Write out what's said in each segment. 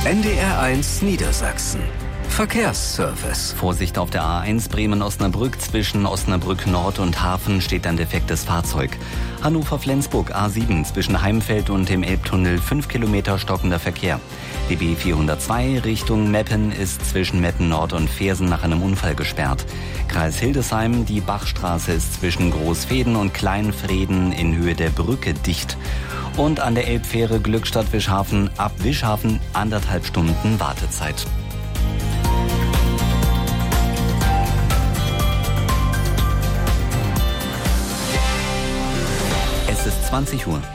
NDR1 Niedersachsen. Verkehrsservice. Vorsicht auf der A1 Bremen-Osnabrück. Zwischen Osnabrück Nord und Hafen steht ein defektes Fahrzeug. Hannover-Flensburg A7 zwischen Heimfeld und dem Elbtunnel 5 Kilometer stockender Verkehr. Die B402 Richtung Meppen ist zwischen Meppen Nord und Viersen nach einem Unfall gesperrt. Kreis Hildesheim, die Bachstraße ist zwischen Großfehden und Kleinfreden in Höhe der Brücke dicht. Und an der Elbfähre Glückstadt-Wischhafen ab Wischhafen 1,5 Stunden Wartezeit. Es ist 20 Uhr.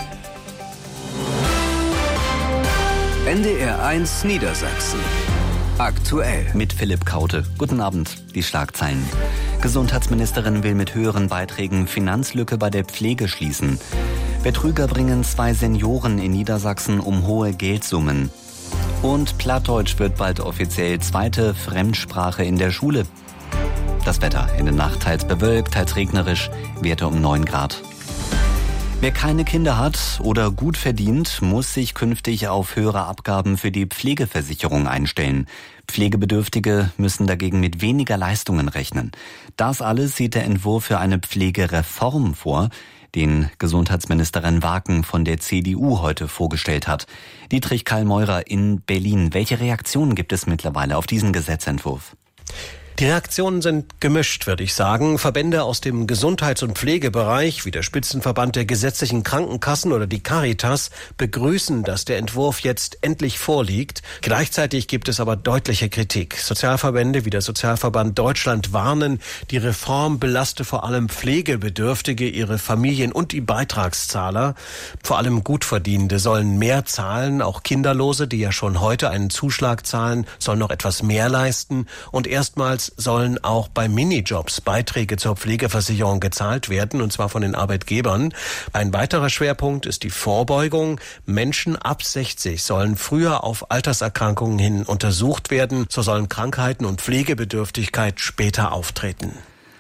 NDR1 Niedersachsen. Aktuell. Mit Philipp Kaute. Guten Abend. Die Schlagzeilen. Gesundheitsministerin will mit höheren Beiträgen Finanzlücke bei der Pflege schließen. Betrüger bringen 2 Senioren in Niedersachsen um hohe Geldsummen. Und Plattdeutsch wird bald offiziell zweite Fremdsprache in der Schule. Das Wetter in der Nacht teils bewölkt, teils regnerisch, Werte um 9 Grad. Wer keine Kinder hat oder gut verdient, muss sich künftig auf höhere Abgaben für die Pflegeversicherung einstellen. Pflegebedürftige müssen dagegen mit weniger Leistungen rechnen. Das alles sieht der Entwurf für eine Pflegereform vor, den Gesundheitsministerin Waken von der CDU heute vorgestellt hat. Dietrich Kallmeurer in Berlin. Welche Reaktionen gibt es mittlerweile auf diesen Gesetzentwurf? Die Reaktionen sind gemischt, würde ich sagen. Verbände aus dem Gesundheits- und Pflegebereich, wie der Spitzenverband der gesetzlichen Krankenkassen oder die Caritas, begrüßen, dass der Entwurf jetzt endlich vorliegt. Gleichzeitig gibt es aber deutliche Kritik. Sozialverbände wie der Sozialverband Deutschland warnen, die Reform belaste vor allem Pflegebedürftige, ihre Familien und die Beitragszahler. Vor allem Gutverdienende sollen mehr zahlen. Auch Kinderlose, die ja schon heute einen Zuschlag zahlen, sollen noch etwas mehr leisten. Und erstmals sollen auch bei Minijobs Beiträge zur Pflegeversicherung gezahlt werden, und zwar von den Arbeitgebern. Ein weiterer Schwerpunkt ist die Vorbeugung. Menschen ab 60 sollen früher auf Alterserkrankungen hin untersucht werden. So sollen Krankheiten und Pflegebedürftigkeit später auftreten.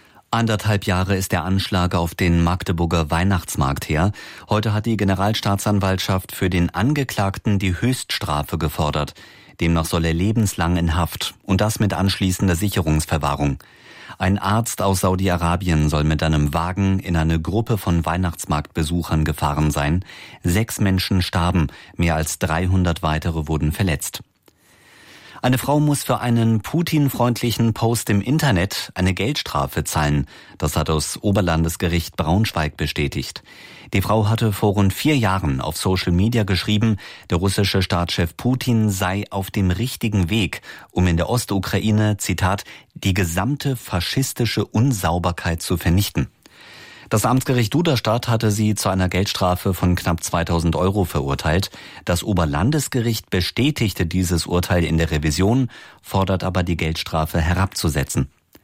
1,5 Jahre ist der Anschlag auf den Magdeburger Weihnachtsmarkt her. Heute hat die Generalstaatsanwaltschaft für den Angeklagten die Höchststrafe gefordert. Demnach soll er lebenslang in Haft und das mit anschließender Sicherungsverwahrung. Ein Arzt aus Saudi-Arabien soll mit einem Wagen in eine Gruppe von Weihnachtsmarktbesuchern gefahren sein. 6 Menschen starben, mehr als 300 weitere wurden verletzt. Eine Frau muss für einen Putin-freundlichen Post im Internet eine Geldstrafe zahlen. Das hat das Oberlandesgericht Braunschweig bestätigt. Die Frau hatte vor rund 4 Jahren auf Social Media geschrieben, der russische Staatschef Putin sei auf dem richtigen Weg, um in der Ostukraine, Zitat, die gesamte faschistische Unsauberkeit zu vernichten. Das Amtsgericht Duderstadt hatte sie zu einer Geldstrafe von knapp 2.000 € verurteilt. Das Oberlandesgericht bestätigte dieses Urteil in der Revision, fordert aber die Geldstrafe herabzusetzen.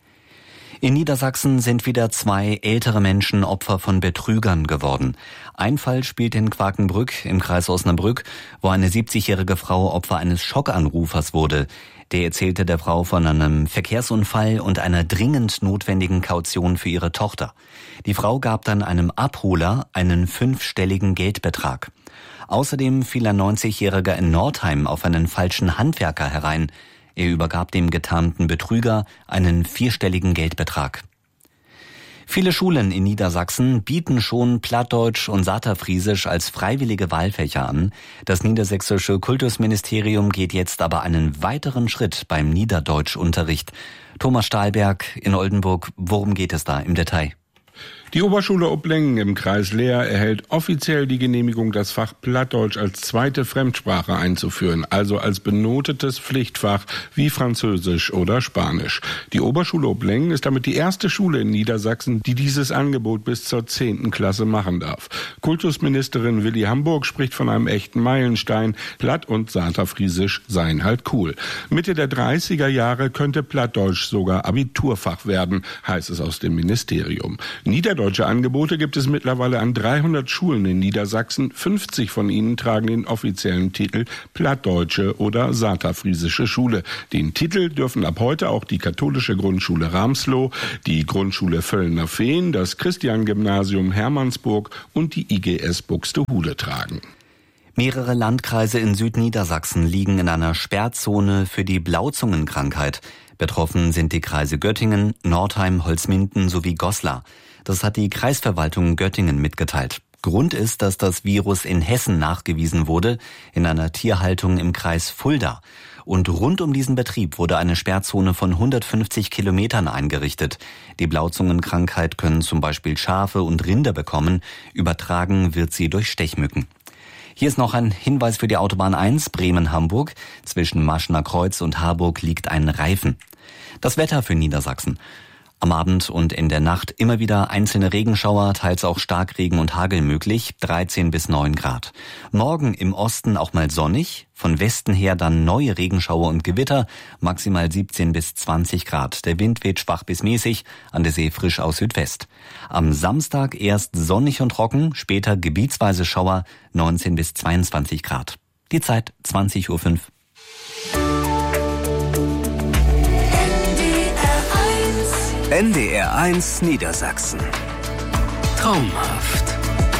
In Niedersachsen sind wieder 2 ältere Menschen Opfer von Betrügern geworden. Ein Fall spielt in Quakenbrück im Kreis Osnabrück, wo eine 70-jährige Frau Opfer eines Schockanrufers wurde. Der erzählte der Frau von einem Verkehrsunfall und einer dringend notwendigen Kaution für ihre Tochter. Die Frau gab dann einem Abholer einen 5-stelligen Geldbetrag. Außerdem fiel ein 90-Jähriger in Nordheim auf einen falschen Handwerker herein. Er übergab dem getarnten Betrüger einen 4-stelligen Geldbetrag. Viele Schulen in Niedersachsen bieten schon Plattdeutsch und Saterfriesisch als freiwillige Wahlfächer an. Das niedersächsische Kultusministerium geht jetzt aber einen weiteren Schritt beim Niederdeutschunterricht. Thomas Stahlberg in Oldenburg, worum geht es da im Detail? Die Oberschule Oblingen im Kreis Leer erhält offiziell die Genehmigung, das Fach Plattdeutsch als zweite Fremdsprache einzuführen, also als benotetes Pflichtfach wie Französisch oder Spanisch. Die Oberschule Oblingen ist damit die erste Schule in Niedersachsen, die dieses Angebot bis zur 10. Klasse machen darf. Kultusministerin Willi Hamburg spricht von einem echten Meilenstein. Platt- und Saterfriesisch seien halt cool. Mitte der 30er Jahre könnte Plattdeutsch sogar Abiturfach werden, heißt es aus dem Ministerium. Niederdeutsche Angebote gibt es mittlerweile an 300 Schulen in Niedersachsen. 50 von ihnen tragen den offiziellen Titel Plattdeutsche oder Saterfriesische Schule. Den Titel dürfen ab heute auch die katholische Grundschule Ramsloh, die Grundschule Völlner Fehn, das Christian-Gymnasium Hermannsburg und die IGS Buxtehude tragen. Mehrere Landkreise in Südniedersachsen liegen in einer Sperrzone für die Blauzungenkrankheit. Betroffen sind die Kreise Göttingen, Nordheim, Holzminden sowie Goslar. Das hat die Kreisverwaltung Göttingen mitgeteilt. Grund ist, dass das Virus in Hessen nachgewiesen wurde, in einer Tierhaltung im Kreis Fulda. Und rund um diesen Betrieb wurde eine Sperrzone von 150 Kilometern eingerichtet. Die Blauzungenkrankheit können zum Beispiel Schafe und Rinder bekommen. Übertragen wird sie durch Stechmücken. Hier ist noch ein Hinweis für die Autobahn 1 Bremen-Hamburg. Zwischen Maschner Kreuz und Harburg liegt ein Reifen. Das Wetter für Niedersachsen. Am Abend und in der Nacht immer wieder einzelne Regenschauer, teils auch Starkregen und Hagel möglich, 13 bis 9 Grad. Morgen im Osten auch mal sonnig, von Westen her dann neue Regenschauer und Gewitter, maximal 17 bis 20 Grad. Der Wind weht schwach bis mäßig, an der See frisch aus Südwest. Am Samstag erst sonnig und trocken, später gebietsweise Schauer, 19 bis 22 Grad. Die Zeit 20:05 Uhr. NDR 1 Niedersachsen. Traumhaft.